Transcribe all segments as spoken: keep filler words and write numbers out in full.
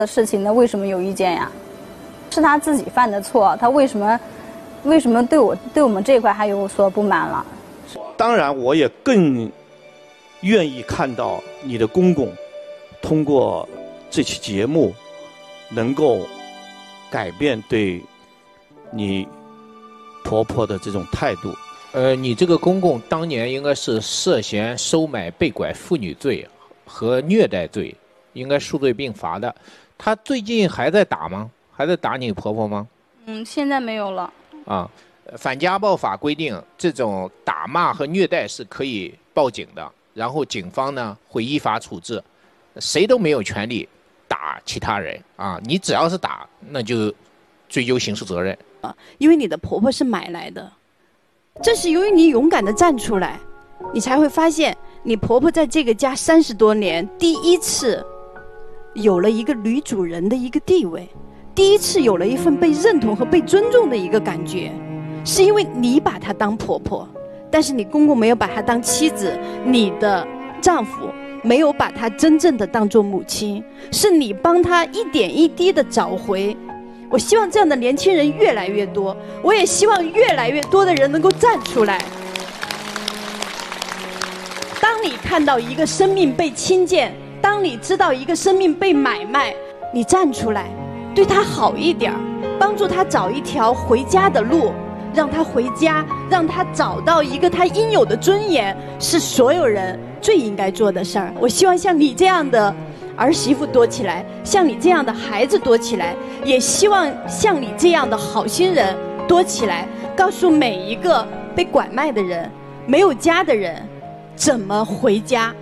的事情，那为什么有意见呀？是他自己犯的错，他为什么为什么对我对我们这一块还有所不满了？ 当然，我也更愿意看到你的公公通过这期节目能够改变对你婆婆的这种态度。 呃，你这个公公当年应该是涉嫌收买被拐妇女罪和虐待罪，应该数罪并罚的。他最近还在打吗？还在打你婆婆吗？ 嗯，现在没有了。 啊，反家暴法规定，这种打骂和虐待是可以报警的，然后警方呢会依法处置，谁都没有权利打其他人啊！你只要是打，那就追究刑事责任。 啊，因为你的婆婆是买来的。这是由于你勇敢地站出来，你才会发现你婆婆在这个家三十多年，第一次有了一个女主人的一个地位，第一次有了一份被认同和被尊重的一个感觉，是因为你把她当婆婆，但是你公公没有把她当妻子，你的丈夫没有把她真正的当作母亲，是你帮她一点一滴地找回。我希望这样的年轻人越来越多，我也希望越来越多的人能够站出来。当你看到一个生命被轻贱，当你知道一个生命被买卖，你站出来，对他好一点，帮助他找一条回家的路，让他回家，让他找到一个他应有的尊严，是所有人最应该做的事儿。我希望像你这样的儿媳妇多起来，像你这样的孩子多起来，也希望像你这样的好心人多起来，告诉每一个被拐卖的人、没有家的人怎么回家。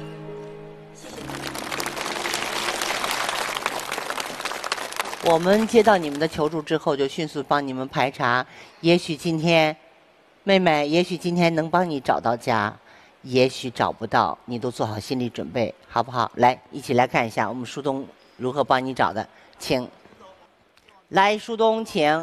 我们接到你们的求助之后，就迅速帮你们排查。也许今天，妹妹，也许今天能帮你找到家，也许找不到，你都做好心理准备，好不好？来，一起来看一下我们舒东如何帮你找的，请。来，舒东，请。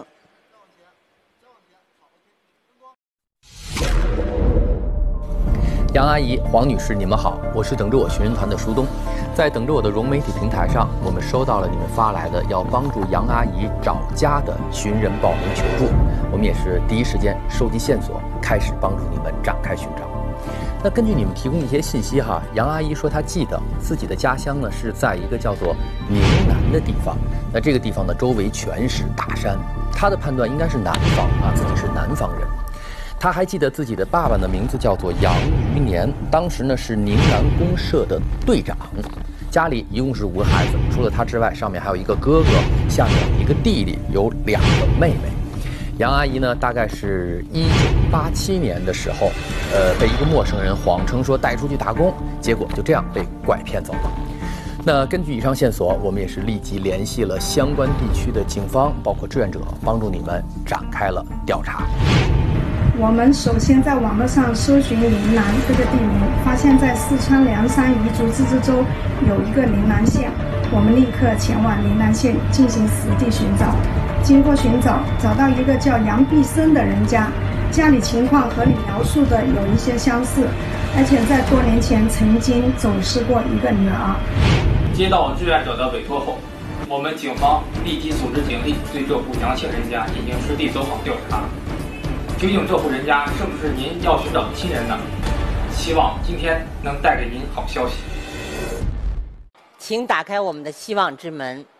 杨阿姨、黄女士，你们好，我是等着我寻人团的舒东。在等着我的融媒体平台上，我们收到了你们发来的要帮助杨阿姨找家的寻人报名求助，我们也是第一时间收集线索，开始帮助你们展开寻找。那根据你们提供一些信息哈，杨阿姨说她记得自己的家乡呢是在一个叫做宁南的地方，那这个地方呢周围全是大山，她的判断应该是南方啊，自己是南方人。他还记得自己的爸爸的名字叫做杨余年，当时呢是宁南公社的队长，家里一共是五个孩子，除了他之外，上面还有一个哥哥，下面有一个弟弟，有两个妹妹。杨阿姨呢，大概是一九八七年的时候，呃，被一个陌生人谎称说带出去打工，结果就这样被拐骗走了。那根据以上线索，我们也是立即联系了相关地区的警方，包括志愿者，帮助你们展开了调查。 我们首先在网络上搜寻宁南这个地名，发现在四川凉山彝族自治州有一个宁南县，我们立刻前往宁南县进行实地寻找。经过寻找，找到一个叫杨必生的人家，家里情况和你描述的有一些相似，而且在多年前曾经走失过一个女儿。 接到志愿者的委托后，我们警方立即组织警力对这户杨姓人家进行实地走访调查。究竟这户人家是不是您要寻找的亲人呢？希望今天能带给您好消息。 请打开我们的希望之门。